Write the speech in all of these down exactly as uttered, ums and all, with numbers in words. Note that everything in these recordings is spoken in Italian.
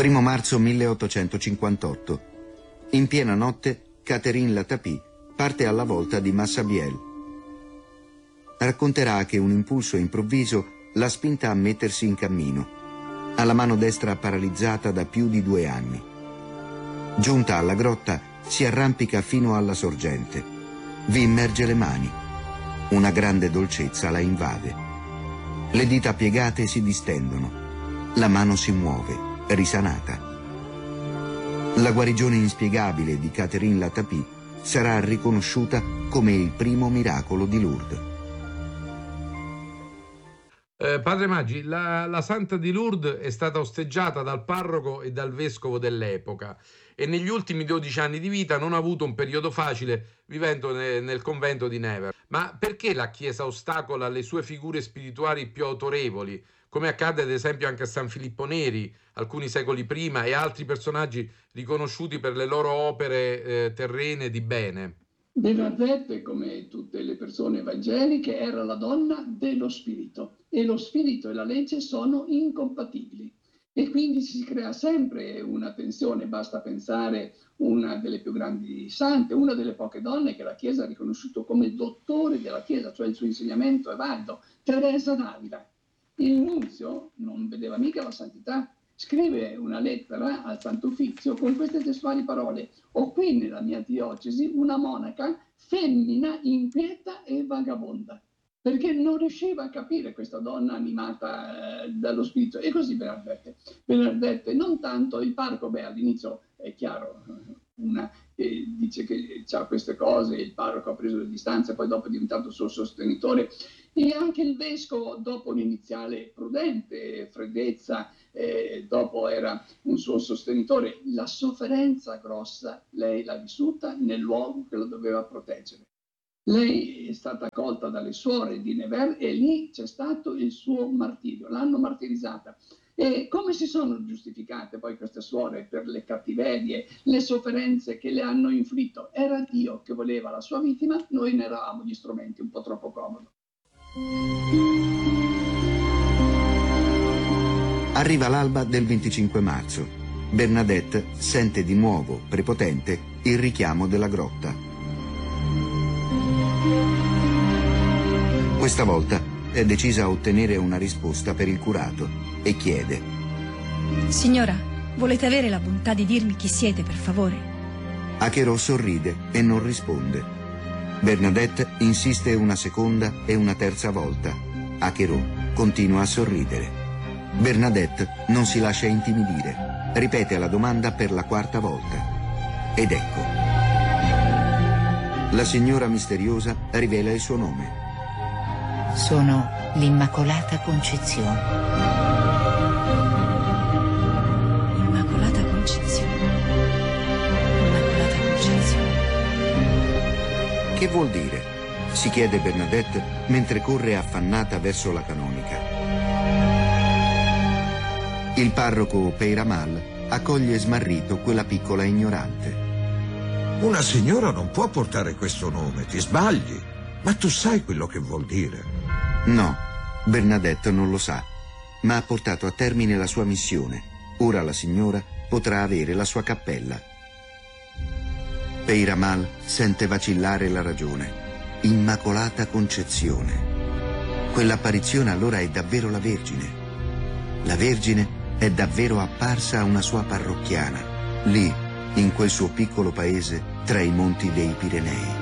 Primo marzo milleottocentocinquantotto. In piena notte, Catherine Latapie parte alla volta di Massabielle. Racconterà che un impulso improvviso l'ha spinta a mettersi in cammino. Ha la mano destra paralizzata da più di due anni. Giunta alla grotta, si arrampica fino alla sorgente. Vi immerge le mani. Una grande dolcezza la invade. Le dita piegate si distendono. La mano si muove, risanata. La guarigione inspiegabile di Catherine Latapie sarà riconosciuta come il primo miracolo di Lourdes. Eh, Padre Maggi, la, la Santa di Lourdes è stata osteggiata dal parroco e dal vescovo dell'epoca e negli ultimi dodici anni di vita non ha avuto un periodo facile vivendo ne, nel convento di Nevers. Ma perché la Chiesa ostacola le sue figure spirituali più autorevoli, come accade ad esempio anche a San Filippo Neri, alcuni secoli prima, e altri personaggi riconosciuti per le loro opere eh, terrene di bene? Bernadette, come tutte le persone evangeliche, era la donna dello spirito e lo spirito e la legge sono incompatibili e quindi si crea sempre una tensione. Basta pensare una delle più grandi sante, una delle poche donne che la Chiesa ha riconosciuto come dottore della Chiesa, cioè il suo insegnamento è valido, Teresa d'Avila. Il nunzio non vedeva mica la santità. Scrive una lettera al Santo Uffizio con queste testuali parole: ho qui nella mia diocesi una monaca femmina inquieta e vagabonda, perché non riusciva a capire questa donna animata eh, dallo spirito. E così Bernadette. Bernadette, non tanto il parroco, beh all'inizio è chiaro, una eh, dice che ha queste cose, il parroco ha preso le distanze, poi dopo è diventato suo sostenitore, e anche il vescovo, dopo un'iniziale prudente freddezza, eh, dopo era un suo sostenitore. La sofferenza grossa lei l'ha vissuta nel luogo che lo doveva proteggere. Lei è stata accolta dalle suore di Nevers e lì c'è stato il suo martirio, l'hanno martirizzata. E come si sono giustificate poi queste suore per le cattiverie, le sofferenze che le hanno inflitto? Era Dio che voleva la sua vittima, noi ne eravamo gli strumenti, un po' troppo comodo. Arriva l'alba del venticinque marzo. Bernadette sente di nuovo, prepotente, il richiamo della grotta. Questa volta è decisa a ottenere una risposta per il curato e chiede: Signora, volete avere la bontà di dirmi chi siete, per favore? Acherò sorride e non risponde. Bernadette insiste una seconda e una terza volta. Acherò continua a sorridere. Bernadette non si lascia intimidire. Ripete la domanda per la quarta volta. Ed ecco. La signora misteriosa rivela il suo nome. Sono l'Immacolata Concezione. Immacolata Concezione. Immacolata Concezione. Che vuol dire? Si chiede Bernadette mentre corre affannata verso la canonica. Il parroco Peyramal accoglie smarrito quella piccola ignorante. Una signora non può portare questo nome, ti sbagli. Ma tu sai quello che vuol dire? No, Bernadette non lo sa, ma ha portato a termine la sua missione. Ora la signora potrà avere la sua cappella. Peyramal sente vacillare la ragione. Immacolata Concezione. Quell'apparizione allora è davvero la Vergine. La Vergine è davvero apparsa a una sua parrocchiana, lì, in quel suo piccolo paese tra i monti dei Pirenei.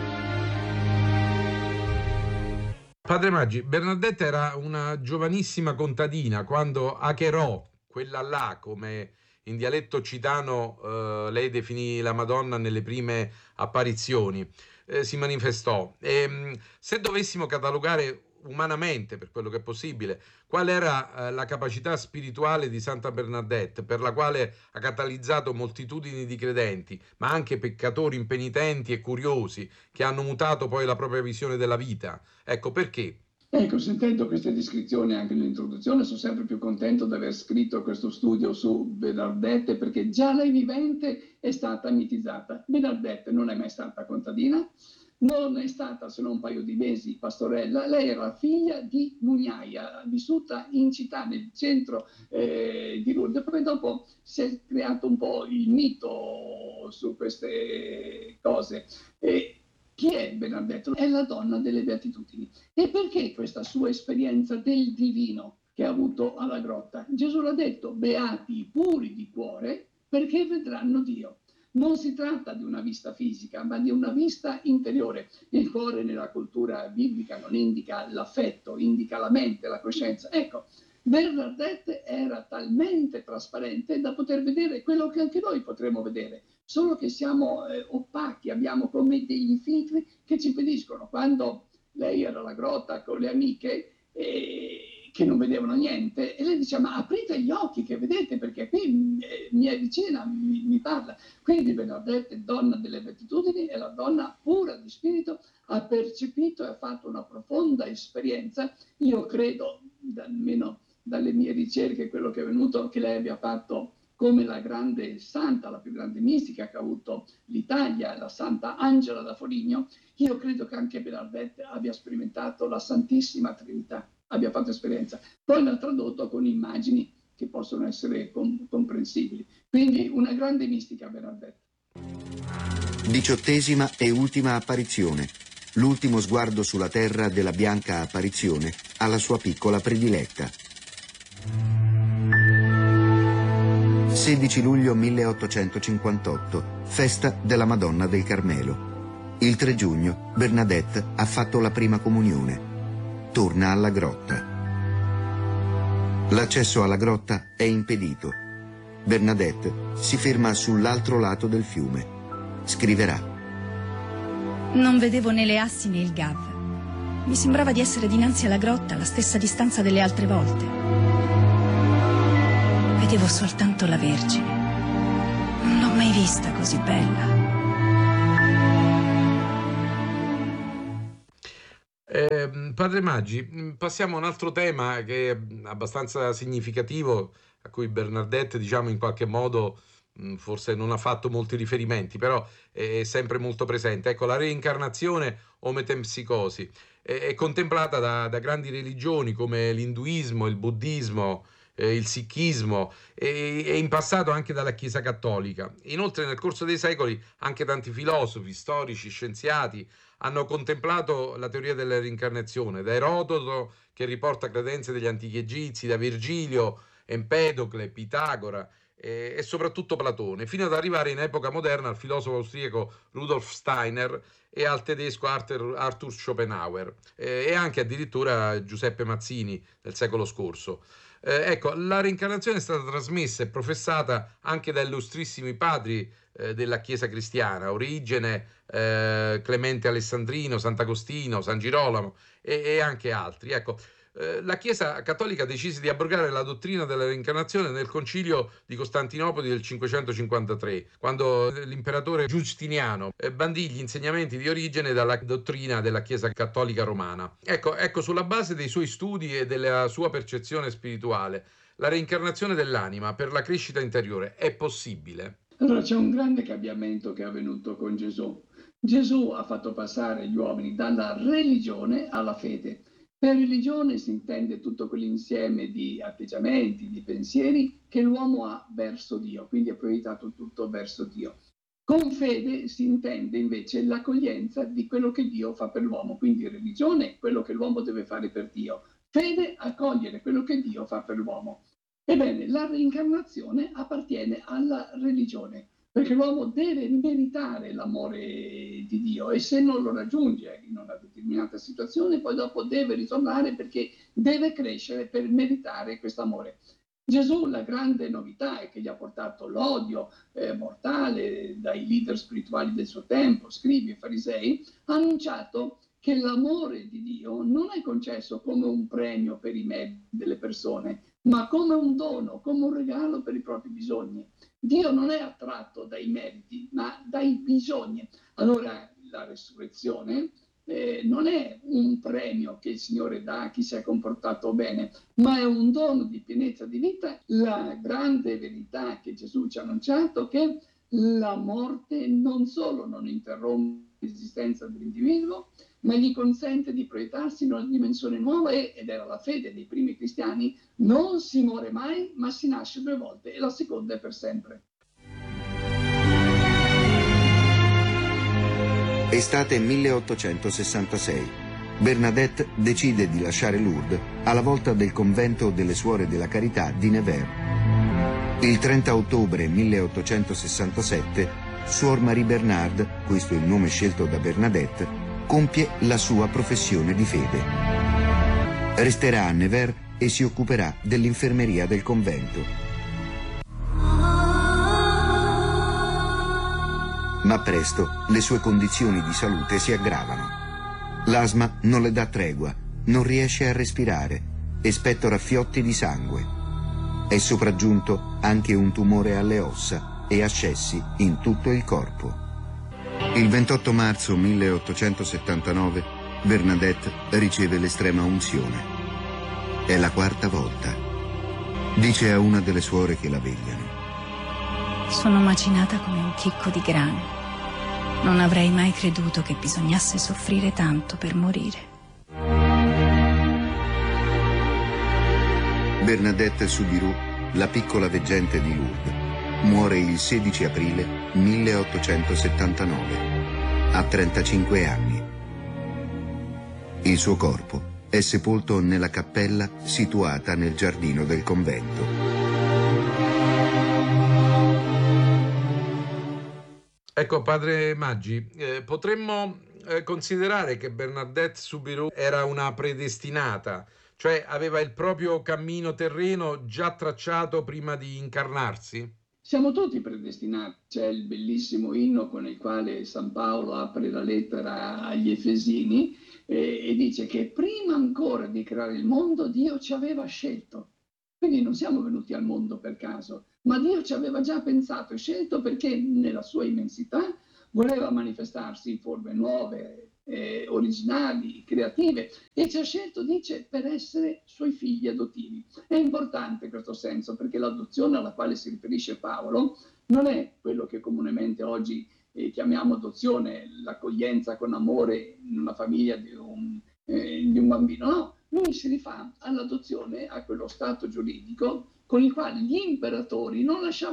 Padre Maggi, Bernadette era una giovanissima contadina quando Acherò, quella là, come in dialetto occitano eh, lei definì la Madonna nelle prime apparizioni, eh, si manifestò. E, mh, se dovessimo catalogare umanamente, per quello che è possibile, qual era eh, la capacità spirituale di Santa Bernadette, per la quale ha catalizzato moltitudini di credenti, ma anche peccatori impenitenti e curiosi, che hanno mutato poi la propria visione della vita. Ecco, perché? Ecco, sentendo queste descrizioni anche nell'introduzione, sono sempre più contento di aver scritto questo studio su Bernadette, perché già lei vivente è stata mitizzata. Bernadette non è mai stata contadina, non è stata se non un paio di mesi pastorella, lei era figlia di mugnaia, vissuta in città, nel centro eh, di Lourdes. Poi dopo si è creato un po' il mito su queste cose. E chi è Bernadette? È la donna delle beatitudini. E perché questa sua esperienza del divino che ha avuto alla grotta? Gesù l'ha detto: beati i puri di cuore, perché vedranno Dio. Non si tratta di una vista fisica, ma di una vista interiore. Il cuore nella cultura biblica non indica l'affetto, indica la mente, la coscienza. Ecco, Bernadette era talmente trasparente da poter vedere quello che anche noi potremmo vedere, solo che siamo eh, opachi, abbiamo come degli filtri che ci impediscono. Quando lei era alla grotta con le amiche, eh, che non vedevano niente, e lei diceva: ma aprite gli occhi che vedete, perché qui eh, mi è vicina, mi, mi parla. Quindi Bernadette, donna delle beatitudini, è la donna pura di spirito, ha percepito e ha fatto una profonda esperienza. Io credo, almeno dalle mie ricerche, quello che è venuto, che lei abbia fatto come la grande santa, la più grande mistica che ha avuto l'Italia, la Santa Angela da Foligno. Io credo che anche Bernadette abbia sperimentato la Santissima Trinità, abbia fatto esperienza. Poi l'ha tradotto con immagini che possono essere com- comprensibili. Quindi una grande mistica Bernadette. Diciottesima e ultima apparizione. L'ultimo sguardo sulla terra della bianca apparizione alla sua piccola prediletta. sedici luglio milleottocentocinquantotto, festa della Madonna del Carmelo. Il tre giugno Bernadette ha fatto la prima comunione. Torna alla grotta. L'accesso alla grotta è impedito. Bernadette si ferma sull'altro lato del fiume. Scriverà: non vedevo né le assi né il gav. Mi sembrava di essere dinanzi alla grotta alla stessa distanza delle altre volte. Vedevo soltanto la Vergine. Non l'ho mai vista così bella. Eh, Padre Maggi, passiamo a un altro tema che è abbastanza significativo, a cui Bernadette, diciamo, in qualche modo mh, forse non ha fatto molti riferimenti, però è sempre molto presente. Ecco, la reincarnazione o metempsicosi è, è contemplata da, da grandi religioni come l'induismo, il buddismo, eh, il sikhismo e, e in passato anche dalla Chiesa cattolica. Inoltre nel corso dei secoli anche tanti filosofi, storici, scienziati hanno contemplato la teoria della reincarnazione, da Erodoto, che riporta credenze degli antichi egizi, da Virgilio, Empedocle, Pitagora eh, e soprattutto Platone, fino ad arrivare in epoca moderna al filosofo austriaco Rudolf Steiner e al tedesco Arthur, Arthur Schopenhauer eh, e anche addirittura Giuseppe Mazzini del secolo scorso. Eh, ecco, la reincarnazione è stata trasmessa e professata anche da illustrissimi padri eh, della Chiesa cristiana: Origene, eh, Clemente Alessandrino, Sant'Agostino, San Girolamo e, e anche altri. Ecco, eh, la Chiesa cattolica decise di abrogare la dottrina della reincarnazione nel concilio di Costantinopoli del cinquecentocinquantatré, quando l'imperatore Giustiniano eh, bandì gli insegnamenti di Origene dalla dottrina della Chiesa cattolica romana. Ecco, ecco, sulla base dei suoi studi e della sua percezione spirituale, la reincarnazione dell'anima per la crescita interiore è possibile? Allora c'è un grande cambiamento che è avvenuto con Gesù. Gesù ha fatto passare gli uomini dalla religione alla fede. Per religione si intende tutto quell'insieme di atteggiamenti, di pensieri che l'uomo ha verso Dio, quindi ha proiettato tutto verso Dio. Con fede si intende invece l'accoglienza di quello che Dio fa per l'uomo, quindi religione, quello che l'uomo deve fare per Dio. Fede, accogliere quello che Dio fa per l'uomo. Ebbene, la reincarnazione appartiene alla religione, perché l'uomo deve meritare l'amore di Dio e se non lo raggiunge in una determinata situazione, poi dopo deve ritornare perché deve crescere per meritare questo amore. Gesù, la grande novità è che gli ha portato l'odio eh, mortale dai leader spirituali del suo tempo, scribi e farisei, ha annunciato che l'amore di Dio non è concesso come un premio per i meriti delle persone, ma come un dono, come un regalo per i propri bisogni. Dio non è attratto dai meriti, ma dai bisogni. Allora la resurrezione eh, non è un premio che il Signore dà a chi si è comportato bene, ma è un dono di pienezza di vita. La grande verità che Gesù ci ha annunciato è che la morte non solo non interrompe l'esistenza dell'individuo, ma gli consente di proiettarsi in una dimensione nuova e, ed era la fede dei primi cristiani, non si muore mai, ma si nasce due volte e la seconda è per sempre. Estate milleottocentosessantasei. Bernadette decide di lasciare Lourdes alla volta del convento delle Suore della Carità di Nevers. Il trenta ottobre milleottocentosessantasette, Suor Marie Bernard, questo è il nome scelto da Bernadette, compie la sua professione di fede. Resterà a Nevers e si occuperà dell'infermeria del convento. Ma presto le sue condizioni di salute si aggravano. L'asma non le dà tregua, non riesce a respirare e spettora fiotti di sangue. È sopraggiunto anche un tumore alle ossa e ascessi in tutto il corpo. Il ventotto marzo milleottocentosettantanove Bernadette riceve l'estrema unzione. È la quarta volta. Dice a una delle suore che la vegliano: sono macinata come un chicco di grano. Non avrei mai creduto che bisognasse soffrire tanto per morire. Bernadette Soubirous, la piccola veggente di Lourdes, muore il sedici aprile milleottocentosettantanove, a trentacinque anni. Il suo corpo è sepolto nella cappella situata nel giardino del convento. Ecco, padre Maggi, eh, potremmo eh, considerare che Bernadette Soubirous era una predestinata, cioè aveva il proprio cammino terreno già tracciato prima di incarnarsi? Siamo tutti predestinati. C'è il bellissimo inno con il quale San Paolo apre la lettera agli Efesini eh, e dice che prima ancora di creare il mondo Dio ci aveva scelto. Quindi non siamo venuti al mondo per caso, ma Dio ci aveva già pensato e scelto perché nella sua immensità voleva manifestarsi in forme nuove, eh, originali, creative, e ci ha scelto, dice, per essere suoi figli adottivi. È importante questo senso perché l'adozione alla quale si riferisce Paolo non è quello che comunemente oggi eh, chiamiamo adozione, l'accoglienza con amore in una famiglia di un, eh, di un bambino, no. Lui si rifà all'adozione, a quello stato giuridico con il quale gli imperatori non lasciavano